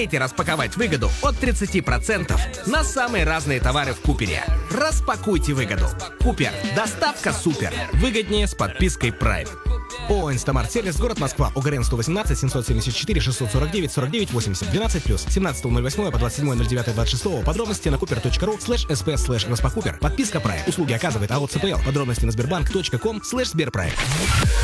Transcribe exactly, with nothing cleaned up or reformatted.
успейте распаковать выгоду от тридцати процентов на самые разные товары в Купере. Распакуйте выгоду. Купер. Доставка супер. Выгоднее с подпиской Prime. ООО «Инстамарт Сервис», город Москва, ОГРН сто восемнадцать семьсот семьдесят четыре шестьсот сорок девять сорок девять восемьдесят, двенадцать плюс, семнадцатого ноль восьмого по двадцать седьмое ноль девятое двадцать шестого. Подробности на купер точка ру слэш эс слэш распакупер. Подписка Prime. Услуги оказывает АО ЦПЛ. Подробности на сбербанк точка ком слэш сберпрайм.